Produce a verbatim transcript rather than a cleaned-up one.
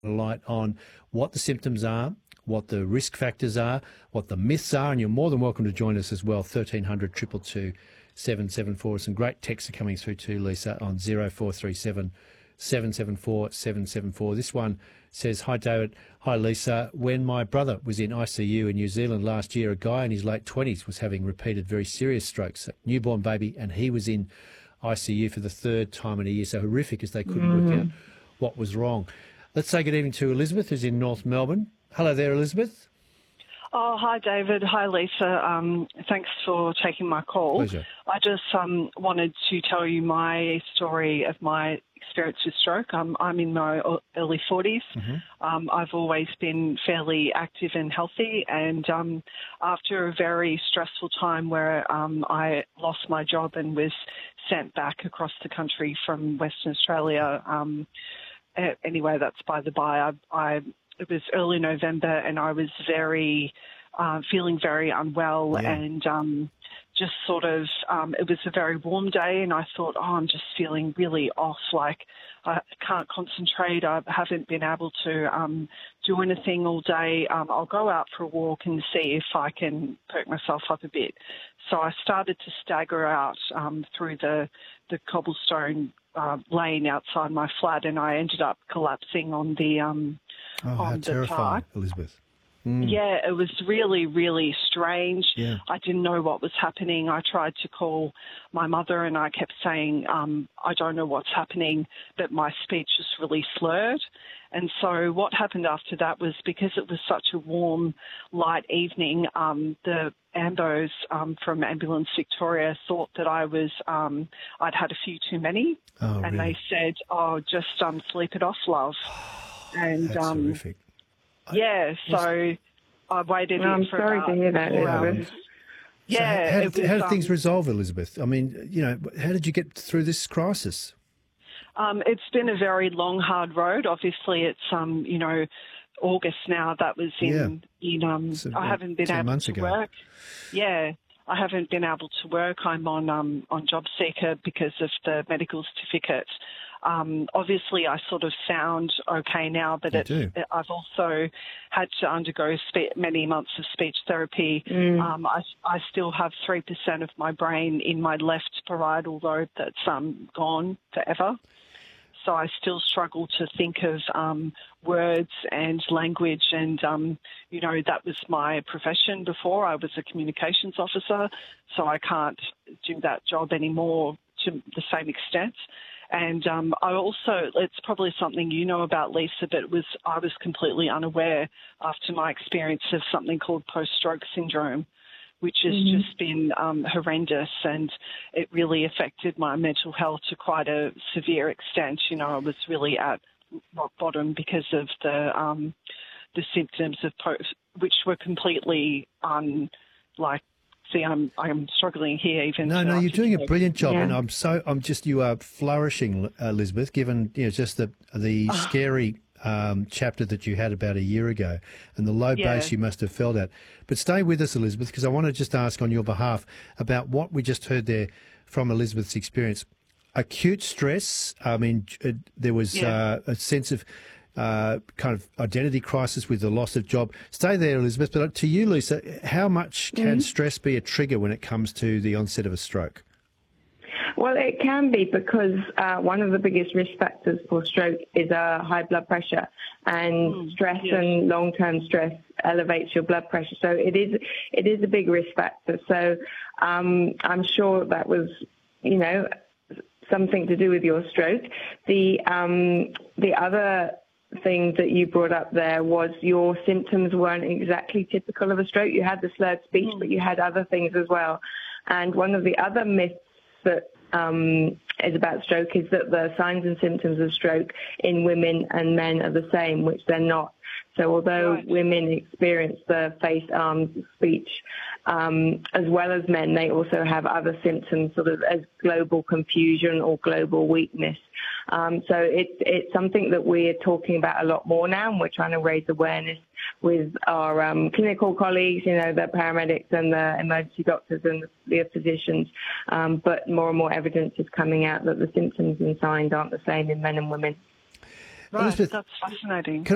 light on what the symptoms are, what the risk factors are, what the myths are, and you're more than welcome to join us as well. thirteen hundred, two two two, seven seven four. Some great texts are coming through too, Lisa, on zero four three seven, seven seven four, seven seven four. This one says, "Hi David, hi Lisa. When my brother was in I C U in New Zealand last year, a guy in his late twenties was having repeated very serious strokes, a newborn baby, and he was in I C U for the third time in a year, so horrific as they couldn't mm. work out what was wrong." Let's say good evening to Elizabeth, who's in North Melbourne. Hello there, Elizabeth. Oh, hi, David. Hi, Lisa. Um, thanks for taking my call. Pleasure. I just um, wanted to tell you my story of my experience with stroke. Um, I'm in my early forties. Mm-hmm. Um, I've always been fairly active and healthy, and um, after a very stressful time where um, I lost my job and was sent back across the country from Western Australia, um, anyway, that's by the by, I, I it was early November and I was very, uh, feeling very unwell yeah. and um, just sort of, um, it was a very warm day and I thought, oh, I'm just feeling really off, like I can't concentrate, I haven't been able to um, do anything all day. Um, I'll go out for a walk and see if I can perk myself up a bit. So I started to stagger out um, through the, the cobblestone uh, lane outside my flat and I ended up collapsing on the um, Oh, on how the terrifying, park. Elizabeth. Mm. Yeah, it was really, really strange. Yeah. I didn't know what was happening. I tried to call my mother and I kept saying, um, I don't know what's happening, but my speech was really slurred. And so what happened after that was, because it was such a warm, light evening, um, the ambos um, from Ambulance Victoria thought that I was, um, I'd had a few too many. Oh, and really? they said, oh, just um, sleep it off, love. And That's um, horrific. Yeah, so I waited no, in I'm for sorry about to hear that, four Elizabeth. hours. So Yeah. how, how, it did, was, how did things um, resolve, Elizabeth? I mean, you know, how did you get through this crisis? Um, it's been a very long, hard road. Obviously, it's, um, you know, August now. That was in, Yeah. in um, So, I haven't been two able months to ago. work. Yeah, I haven't been able to work. I'm on, um, on JobSeeker because of the medical certificate. Um, obviously, I sort of sound okay now, but it's, it, I've also had to undergo spe- many months of speech therapy. Mm. Um, I, I still have three percent of my brain in my left parietal lobe that's um, gone forever. So I still struggle to think of um, words and language. And, um, you know, that was my profession before. I was a communications officer, so I can't do that job anymore to the same extent. And um, I also, it's probably something you know about, Lisa, but it was I was completely unaware after my experience of something called post-stroke syndrome, which has mm-hmm. just been um, horrendous, and it really affected my mental health to quite a severe extent. You know, I was really at rock bottom because of the um, the symptoms of post, which were completely un, like. See, I'm I'm struggling here. Even no, no, you're doing a brilliant job, yeah. and I'm so I'm just you are flourishing, Elizabeth. Given you know just the the oh. scary um, chapter that you had about a year ago, and the low yeah. base you must have felt at. But stay with us, Elizabeth, because I want to just ask on your behalf about what we just heard there from Elizabeth's experience. Acute stress. I mean, it, there was yeah. uh, a sense of. Uh, kind of identity crisis with the loss of job. Stay there, Elizabeth. But to you, Lisa, how much can mm-hmm. stress be a trigger when it comes to the onset of a stroke? Well, it can be because uh, one of the biggest risk factors for stroke is uh, high blood pressure, and mm, stress yes. and long-term stress elevates your blood pressure. So it is it is a big risk factor. So um, I'm sure that was, you know, something to do with your stroke. The um, the other thing that you brought up there was your symptoms weren't exactly typical of a stroke. You had the slurred speech, mm. but you had other things as well. And one of the other myths that um, is about stroke is that the signs and symptoms of stroke in women and men are the same, which they're not. So although right. women experience the face, arms, speech, um, as well as men, they also have other symptoms, sort of as global confusion or global weakness. Um, so it's it's something that we're talking about a lot more now, and we're trying to raise awareness with our um, clinical colleagues, you know, the paramedics and the emergency doctors and the physicians. Um, but more and more evidence is coming out that the symptoms and signs aren't the same in men and women. Right, that's fascinating.